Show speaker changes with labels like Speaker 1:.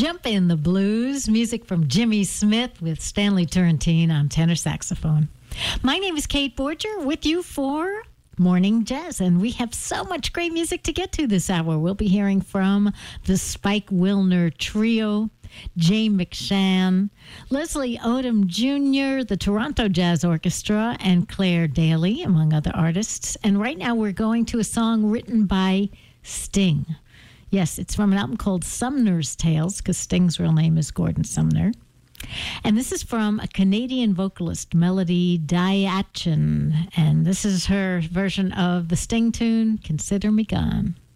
Speaker 1: Jump in the Blues, music from Jimmy Smith with Stanley Turrentine on tenor saxophone. My name is Kate Borger with you for Morning Jazz, and we have so much great music to get to this hour. We'll be hearing from the Spike Wilner Trio, Jay McShann, Leslie Odom Jr., the Toronto Jazz Orchestra, and Claire Daly, among other artists. And right now we're going to a song written by Sting. Yes, it's from an album called Sumner's Tales, because Sting's real name is Gordon Sumner. And this is from a Canadian vocalist, Melody Diachin. And this is her version of the Sting tune, Consider Me Gone.